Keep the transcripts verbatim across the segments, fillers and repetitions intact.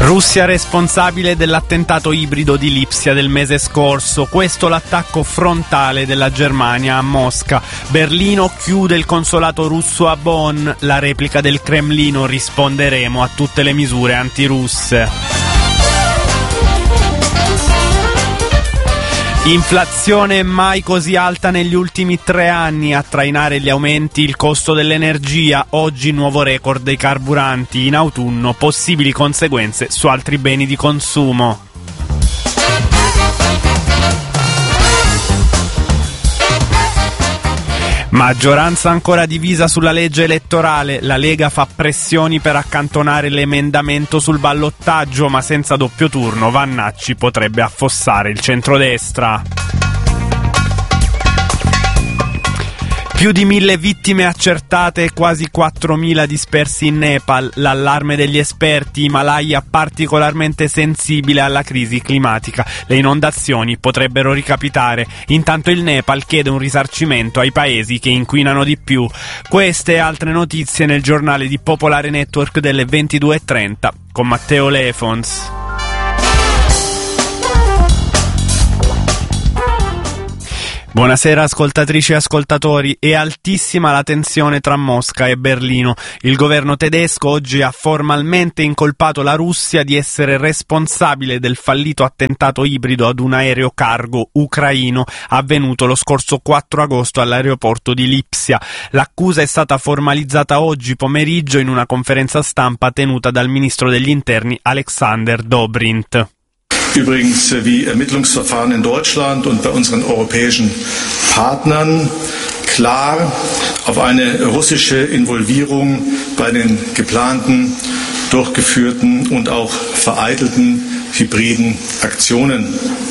Russia responsabile dell'attentato ibrido di Lipsia del mese scorso. Questo l'attacco frontale della Germania a Mosca. Berlino chiude il consolato russo a Bonn. La replica del Cremlino: risponderemo a tutte le misure antirusse. Inflazione mai così alta negli ultimi tre anni, a trainare gli aumenti il costo dell'energia. Oggi nuovo record dei carburanti, in autunno possibili conseguenze su altri beni di consumo. Maggioranza ancora divisa sulla legge elettorale. La Lega fa pressioni per accantonare l'emendamento sul ballottaggio, ma senza doppio turno Vannacci potrebbe affossare il centrodestra. Più di mille vittime accertate e quasi quattromila dispersi in Nepal. L'allarme degli esperti: Himalaya particolarmente sensibile alla crisi climatica. Le inondazioni potrebbero ricapitare. Intanto il Nepal chiede un risarcimento ai paesi che inquinano di più. Queste e altre notizie nel giornale di Popolare Network delle ventidue e trenta con Matteo Lefons. Buonasera ascoltatrici e ascoltatori. È altissima la tensione tra Mosca e Berlino. Il governo tedesco oggi ha formalmente incolpato la Russia di essere responsabile del fallito attentato ibrido ad un aereo cargo ucraino avvenuto lo scorso quattro agosto all'aeroporto di Lipsia. L'accusa è stata formalizzata oggi pomeriggio in una conferenza stampa tenuta dal ministro degli interni Alexander Dobrindt. Übrigens wie Ermittlungsverfahren in Deutschland und bei unseren europäischen Partnern klar auf eine russische Involvierung bei den geplanten, durchgeführten und auch vereitelten hybriden Aktionen.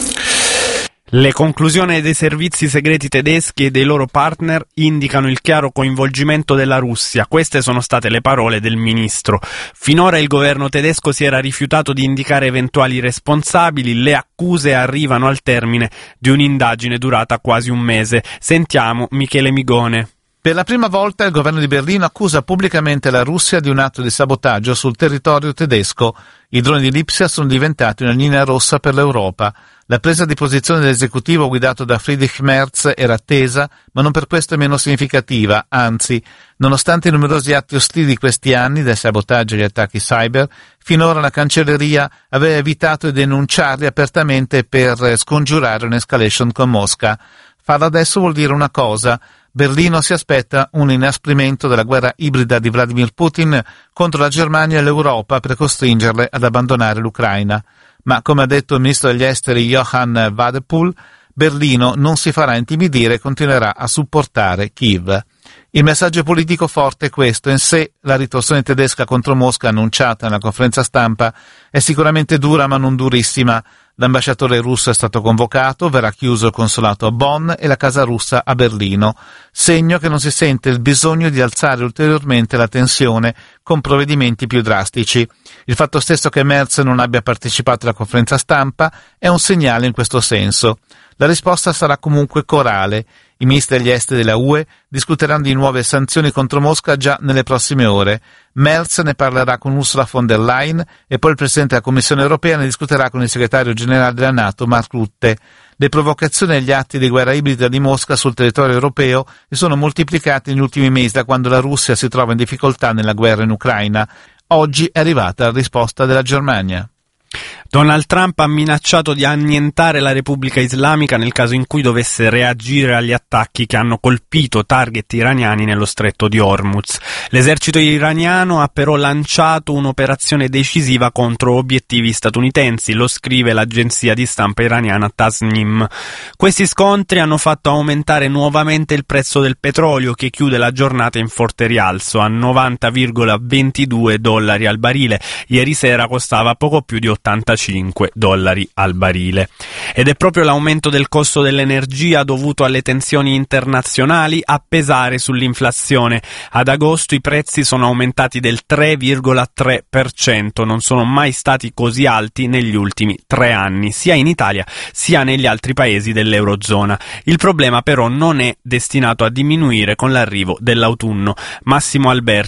Le conclusioni dei servizi segreti tedeschi e dei loro partner indicano il chiaro coinvolgimento della Russia. Queste sono state le parole del ministro. Finora il governo tedesco si era rifiutato di indicare eventuali responsabili. Le accuse arrivano al termine di un'indagine durata quasi un mese. Sentiamo Michele Migone. Per la prima volta il governo di Berlino accusa pubblicamente la Russia di un atto di sabotaggio sul territorio tedesco. I droni di Lipsia sono diventati una linea rossa per l'Europa. La presa di posizione dell'esecutivo guidato da Friedrich Merz era attesa, ma non per questo è meno significativa. Anzi, nonostante i numerosi atti ostili di questi anni, dai sabotaggi agli attacchi cyber, finora la cancelleria aveva evitato di denunciarli apertamente per scongiurare un'escalation con Mosca. Farlo adesso vuol dire una cosa: Berlino si aspetta un inasprimento della guerra ibrida di Vladimir Putin contro la Germania e l'Europa per costringerle ad abbandonare l'Ucraina. Ma, come ha detto il ministro degli esteri Johann Wadephul, Berlino non si farà intimidire e continuerà a supportare Kiev. Il messaggio politico forte è questo. In sé, la ritorsione tedesca contro Mosca annunciata nella conferenza stampa è sicuramente dura ma non durissima. L'ambasciatore russo è stato convocato, verrà chiuso il consolato a Bonn e la casa russa a Berlino, segno che non si sente il bisogno di alzare ulteriormente la tensione con provvedimenti più drastici. Il fatto stesso che Merz non abbia partecipato alla conferenza stampa è un segnale in questo senso. La risposta sarà comunque corale. I ministri degli esteri della U E discuteranno di nuove sanzioni contro Mosca già nelle prossime ore. Merz ne parlerà con Ursula von der Leyen e poi il Presidente della Commissione europea ne discuterà con il segretario generale della NATO, Mark Rutte. Le provocazioni e gli atti di guerra ibrida di Mosca sul territorio europeo si sono moltiplicati negli ultimi mesi da quando la Russia si trova in difficoltà nella guerra in Ucraina. Oggi è arrivata la risposta della Germania. Donald Trump ha minacciato di annientare la Repubblica Islamica nel caso in cui dovesse reagire agli attacchi che hanno colpito target iraniani nello stretto di Hormuz. L'esercito iraniano ha però lanciato un'operazione decisiva contro obiettivi statunitensi, lo scrive l'agenzia di stampa iraniana Tasnim. Questi scontri hanno fatto aumentare nuovamente il prezzo del petrolio, che chiude la giornata in forte rialzo a novanta virgola ventidue dollari al barile. Ieri sera costava poco più di ottantacinque dollari al barile. Ed è proprio l'aumento del costo dell'energia dovuto alle tensioni internazionali a pesare sull'inflazione. Ad agosto i prezzi sono aumentati del tre virgola tre per cento, non sono mai stati così alti negli ultimi tre anni, sia in Italia sia negli altri paesi dell'Eurozona. Il problema però non è destinato a diminuire con l'arrivo dell'autunno. Massimo Alberti.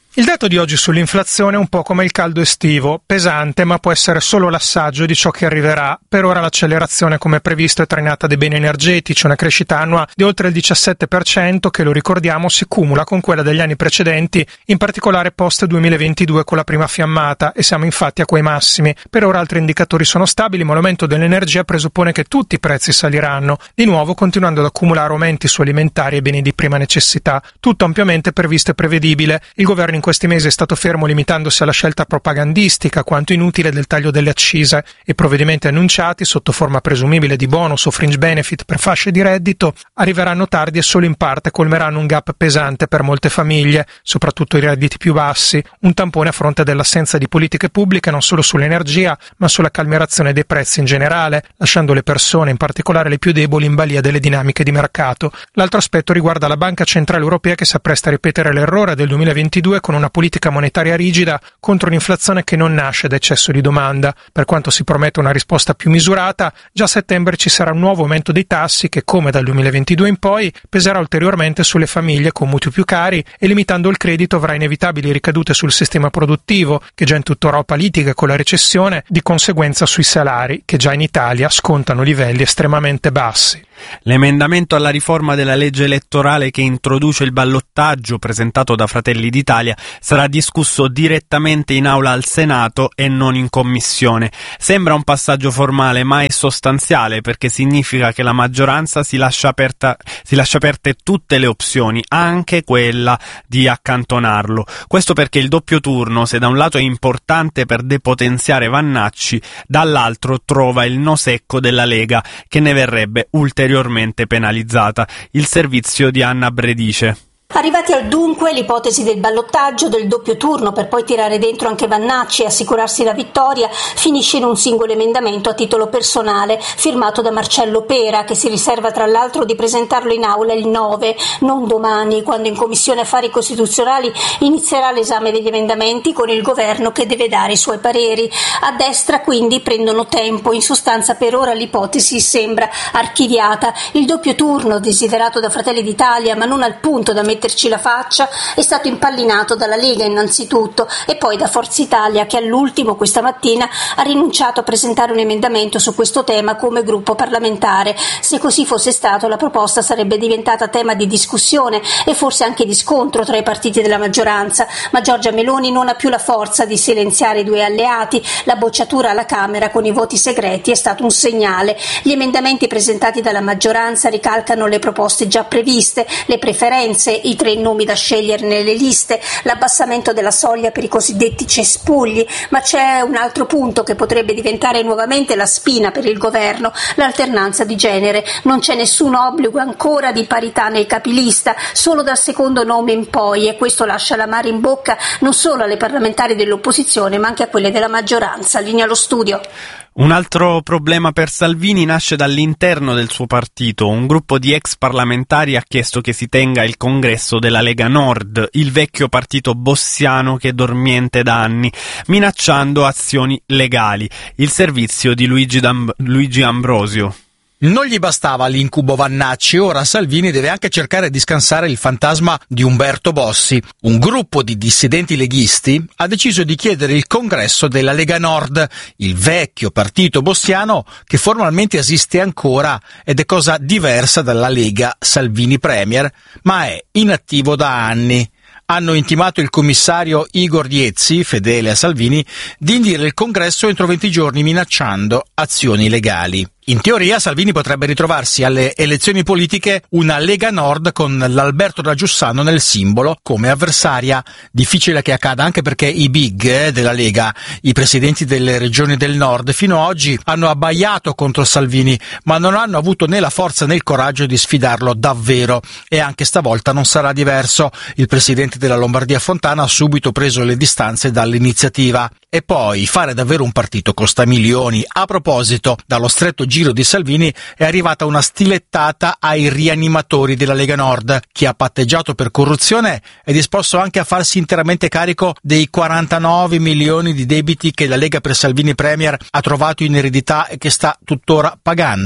Il dato di oggi sull'inflazione è un po' come il caldo estivo, pesante ma può essere solo l'assaggio di ciò che arriverà. Per ora l'accelerazione come previsto è trainata dai beni energetici, una crescita annua di oltre il diciassette per cento che, lo ricordiamo, si cumula con quella degli anni precedenti, in particolare post duemilaventidue con la prima fiammata, e siamo infatti a quei massimi. Per ora altri indicatori sono stabili, ma l'aumento dell'energia presuppone che tutti i prezzi saliranno, di nuovo continuando ad accumulare aumenti su alimentari e beni di prima necessità. Tutto ampiamente previsto e prevedibile. Il governo in questi mesi è stato fermo limitandosi alla scelta propagandistica quanto inutile del taglio delle accise, e provvedimenti annunciati sotto forma presumibile di bonus o fringe benefit per fasce di reddito arriveranno tardi e solo in parte colmeranno un gap pesante per molte famiglie, soprattutto i redditi più bassi, un tampone a fronte dell'assenza di politiche pubbliche non solo sull'energia ma sulla calmierazione dei prezzi in generale, lasciando le persone, in particolare le più deboli, in balia delle dinamiche di mercato. L'altro aspetto riguarda la Banca Centrale Europea, che si appresta a ripetere l'errore del duemilaventidue con una politica monetaria rigida contro un'inflazione che non nasce da eccesso di domanda. Per quanto si promette una risposta più misurata, già a settembre ci sarà un nuovo aumento dei tassi che, come dal duemilaventidue in poi, peserà ulteriormente sulle famiglie con mutui più cari e, limitando il credito, avrà inevitabili ricadute sul sistema produttivo, che già in tutta Europa litiga con la recessione, di conseguenza sui salari, che già in Italia scontano livelli estremamente bassi. L'emendamento alla riforma della legge elettorale che introduce il ballottaggio, presentato da Fratelli d'Italia, sarà discusso direttamente in aula al Senato e non in commissione. Sembra un passaggio formale, ma è sostanziale, perché significa che la maggioranza si lascia aperta, si lascia aperte tutte le opzioni, anche quella di accantonarlo. Questo perché il doppio turno, se da un lato è importante per depotenziare Vannacci, dall'altro trova il no secco della Lega, che ne verrebbe ulteriormente penalizzata. Il servizio di Anna Bredice. Arrivati al dunque, l'ipotesi del ballottaggio, del doppio turno per poi tirare dentro anche Vannacci e assicurarsi la vittoria, finisce in un singolo emendamento a titolo personale firmato da Marcello Pera, che si riserva tra l'altro di presentarlo in aula il nove, non domani, quando in Commissione Affari Costituzionali inizierà l'esame degli emendamenti con il governo che deve dare i suoi pareri. A destra quindi prendono tempo, in sostanza per ora l'ipotesi sembra archiviata. Il doppio turno, desiderato da Fratelli d'Italia ma non al punto da mettere metterci la faccia, è stato impallinato dalla Lega innanzitutto e poi da Forza Italia, che all'ultimo questa mattina ha rinunciato a presentare un emendamento su questo tema come gruppo parlamentare. Se così fosse stato, la proposta sarebbe diventata tema di discussione e forse anche di scontro tra i partiti della maggioranza, ma Giorgia Meloni non ha più la forza di silenziare i due alleati. La bocciatura alla Camera con i voti segreti è stato un segnale. Gli emendamenti presentati dalla maggioranza ricalcano le proposte già previste, le preferenze, i tre nomi da scegliere nelle liste, l'abbassamento della soglia per i cosiddetti cespugli, ma c'è un altro punto che potrebbe diventare nuovamente la spina per il governo: l'alternanza di genere. Non c'è nessun obbligo ancora di parità nei capilista, solo dal secondo nome in poi, e questo lascia l'amaro in bocca non solo alle parlamentari dell'opposizione ma anche a quelle della maggioranza. Linea allo studio. Un altro problema per Salvini nasce dall'interno del suo partito. Un gruppo di ex parlamentari ha chiesto che si tenga il congresso della Lega Nord, il vecchio partito bossiano che è dormiente da anni, minacciando azioni legali. Il servizio di Luigi, D'Am- Luigi Ambrosio. Non gli bastava l'incubo Vannacci, ora Salvini deve anche cercare di scansare il fantasma di Umberto Bossi. Un gruppo di dissidenti leghisti ha deciso di chiedere il congresso della Lega Nord, il vecchio partito bossiano che formalmente esiste ancora ed è cosa diversa dalla Lega Salvini Premier, ma è inattivo da anni. Hanno intimato il commissario Igor Diezzi, fedele a Salvini, di indire il congresso entro venti giorni minacciando azioni legali. In teoria Salvini potrebbe ritrovarsi alle elezioni politiche una Lega Nord con l'Alberto da Giussano nel simbolo come avversaria. Difficile che accada anche perché i big eh, della Lega, i presidenti delle regioni del Nord, fino ad oggi hanno abbaiato contro Salvini, ma non hanno avuto né la forza né il coraggio di sfidarlo davvero. E anche stavolta non sarà diverso. Il presidente della Lombardia Fontana ha subito preso le distanze dall'iniziativa. E poi fare davvero un partito costa milioni. A proposito, dallo stretto giro di Salvini è arrivata una stilettata ai rianimatori della Lega Nord. Chi ha patteggiato per corruzione è disposto anche a farsi interamente carico dei quarantanove milioni di debiti che la Lega per Salvini Premier ha trovato in eredità e che sta tuttora pagando.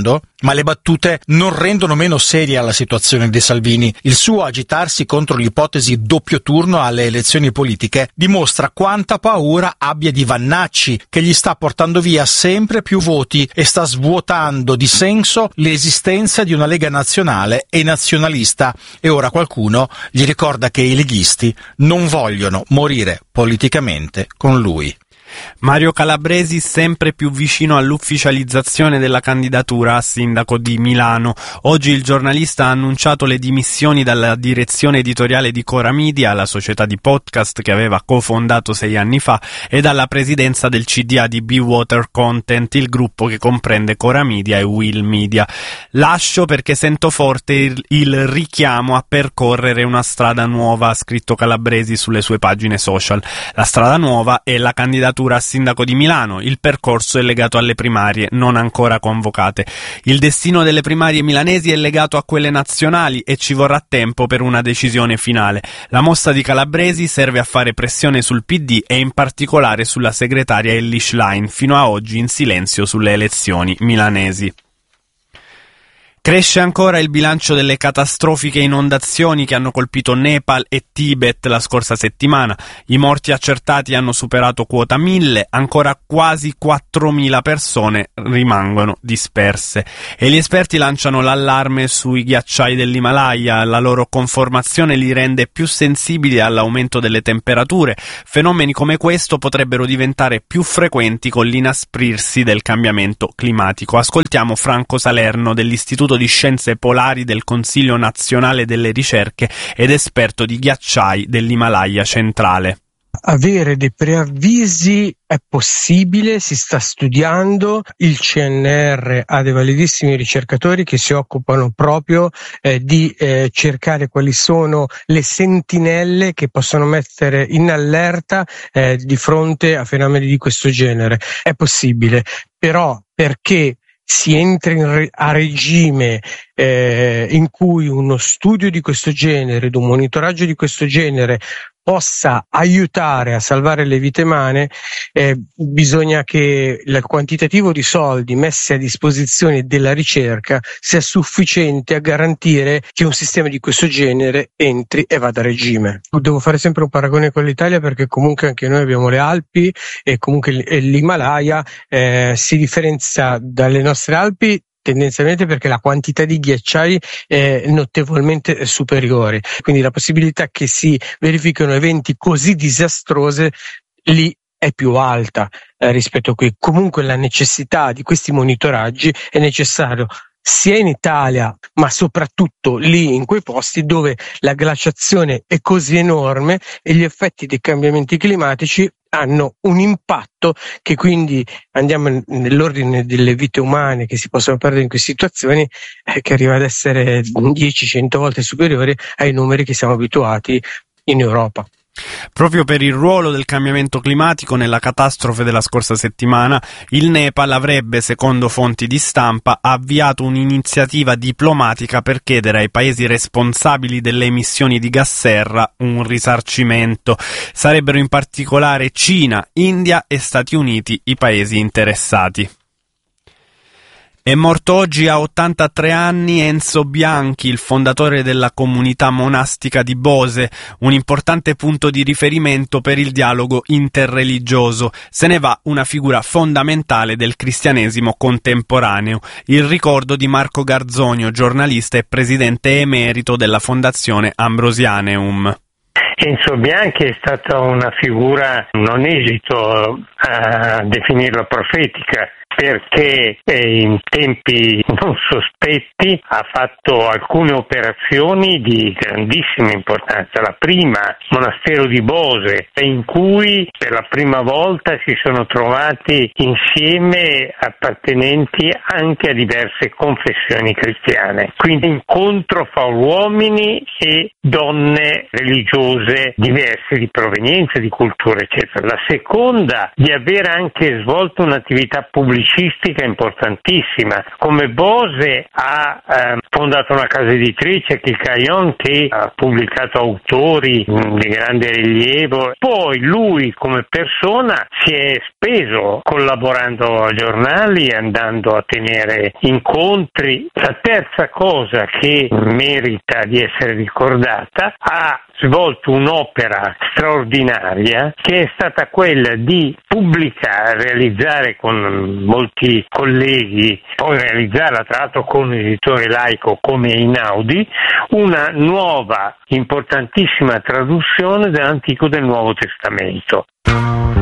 Ma le battute non rendono meno seria la situazione di Salvini. Il suo agitarsi contro l'ipotesi doppio turno alle elezioni politiche dimostra quanta paura abbia di Vannacci, che gli sta portando via sempre più voti e sta svuotando di senso l'esistenza di una Lega nazionale e nazionalista. E ora qualcuno gli ricorda che i leghisti non vogliono morire politicamente con lui. Mario Calabresi sempre più vicino all'ufficializzazione della candidatura a sindaco di Milano. Oggi il giornalista ha annunciato le dimissioni dalla direzione editoriale di Cora Media, la società di podcast che aveva cofondato sei anni fa, e dalla presidenza del C D A di Be Water Content, il gruppo che comprende Cora Media e Will Media. Lascio perché sento forte il, il richiamo a percorrere una strada nuova, ha scritto Calabresi sulle sue pagine social. La strada nuova è la candidatura a sindaco di Milano. Il percorso è legato alle primarie non ancora convocate. Il destino delle primarie milanesi è legato a quelle nazionali e ci vorrà tempo per una decisione finale. La mossa di Calabresi serve a fare pressione sul P D e in particolare sulla segretaria Elly Schlein, fino a oggi in silenzio sulle elezioni milanesi. Cresce ancora il bilancio delle catastrofiche inondazioni che hanno colpito Nepal e Tibet la scorsa settimana. I morti accertati hanno superato quota mille, ancora quasi quattromila persone rimangono disperse. E gli esperti lanciano l'allarme sui ghiacciai dell'Himalaya. La loro conformazione li rende più sensibili all'aumento delle temperature. Fenomeni come questo potrebbero diventare più frequenti con l'inasprirsi del cambiamento climatico. Ascoltiamo Franco Salerno dell'Istituto di Scienze Polari del Consiglio Nazionale delle Ricerche ed esperto di ghiacciai dell'Himalaya centrale. Avere dei preavvisi è possibile, si sta studiando, il C N R ha dei validissimi ricercatori che si occupano proprio eh, di eh, cercare quali sono le sentinelle che possono mettere in allerta eh, di fronte a fenomeni di questo genere. È possibile, però perché si entra in re- a regime eh, in cui uno studio di questo genere, un monitoraggio di questo genere possa aiutare a salvare le vite umane, eh, bisogna che il quantitativo di soldi messi a disposizione della ricerca sia sufficiente a garantire che un sistema di questo genere entri e vada a regime. Devo fare sempre un paragone con l'Italia perché comunque anche noi abbiamo le Alpi e comunque l'Himalaya eh, si differenzia dalle nostre Alpi tendenzialmente perché la quantità di ghiacciai è notevolmente superiore, quindi la possibilità che si verifichino eventi così disastrosi lì è più alta eh, rispetto a qui. Comunque la necessità di questi monitoraggi è necessario sia in Italia, ma soprattutto lì in quei posti dove la glaciazione è così enorme e gli effetti dei cambiamenti climatici hanno un impatto che quindi andiamo nell'ordine delle vite umane che si possono perdere in queste situazioni, eh, che arriva ad essere dieci cento volte superiori ai numeri che siamo abituati in Europa. Proprio per il ruolo del cambiamento climatico nella catastrofe della scorsa settimana, il Nepal avrebbe, secondo fonti di stampa, avviato un'iniziativa diplomatica per chiedere ai paesi responsabili delle emissioni di gas serra un risarcimento. Sarebbero in particolare Cina, India e Stati Uniti i paesi interessati. È morto oggi a ottantatré anni Enzo Bianchi, il fondatore della comunità monastica di Bose, un importante punto di riferimento per il dialogo interreligioso. Se ne va una figura fondamentale del cristianesimo contemporaneo. Il ricordo di Marco Garzonio, giornalista e presidente emerito della Fondazione Ambrosianeum. Enzo Bianchi è stata una figura, non esito a definirla profetica, perché in tempi non sospetti ha fatto alcune operazioni di grandissima importanza. La prima, monastero di Bose, in cui per la prima volta si sono trovati insieme appartenenti anche a diverse confessioni cristiane. Quindi incontro fra uomini e donne religiose diverse di provenienza, di cultura, eccetera. La seconda, di aver anche svolto un'attività pubblica pubblicistica importantissima. Come Bose ha eh, fondato una casa editrice, Kikayon, che ha pubblicato autori mh, di grande rilievo. Poi lui come persona si è speso collaborando a giornali, andando a tenere incontri. La terza cosa che merita di essere ricordata, ha svolto un'opera straordinaria che è stata quella di pubblicare, realizzare con molti colleghi, poi realizzarla tra l'altro con un editore laico come Einaudi, una nuova importantissima traduzione dell'Antico e del Nuovo Testamento.